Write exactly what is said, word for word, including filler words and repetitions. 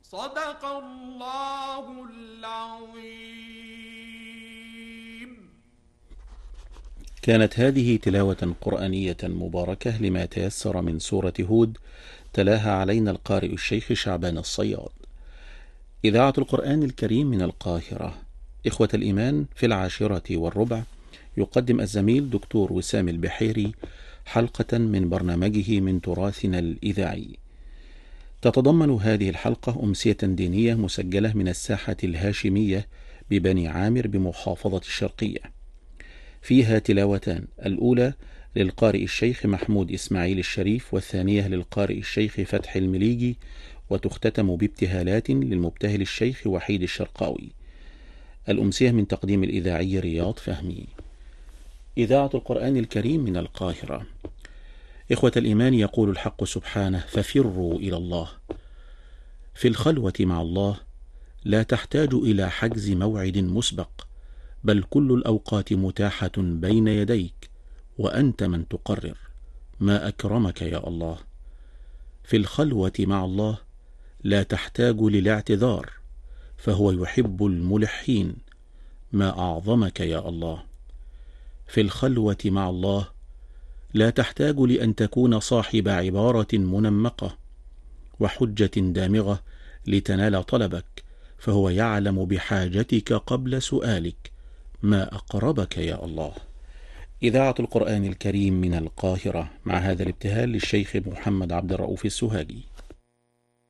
صدق الله العظيم. كانت هذه تلاوة قرآنية مباركة لما تيسر من سورة هود، تلاها علينا القارئ الشيخ شعبان الصياد. إذاعة القرآن الكريم من القاهرة. إخوة الإيمان، في العاشرة والربع يقدم الزميل دكتور وسام البحيري حلقة من برنامجه من تراثنا الإذاعي. تتضمن هذه الحلقة أمسية دينية مسجلة من الساحة الهاشمية ببني عامر بمحافظة الشرقية، فيها تلاوتان، الأولى للقارئ الشيخ محمود إسماعيل الشريف، والثانية للقارئ الشيخ فتح المليجي، وتختتم بابتهالات للمبتهل الشيخ وحيد الشرقاوي. الأمسية من تقديم الإذاعي رياض فهمي. إذاعة القرآن الكريم من القاهرة. إخوة الإيمان، يقول الحق سبحانه: ففروا إلى الله. في الخلوة مع الله لا تحتاج إلى حجز موعد مسبق، بل كل الأوقات متاحة بين يديك، وأنت من تقرر. ما أكرمك يا الله. في الخلوة مع الله لا تحتاج للاعتذار، فهو يحب الملحين. ما أعظمك يا الله. في الخلوة مع الله لا تحتاج لأن تكون صاحب عبارة منمقة وحجة دامغة لتنال طلبك، فهو يعلم بحاجتك قبل سؤالك. ما أقربك يا الله. إذاعة القرآن الكريم من القاهرة، مع هذا الابتهال للشيخ محمد عبد الرؤوف السوهاجي.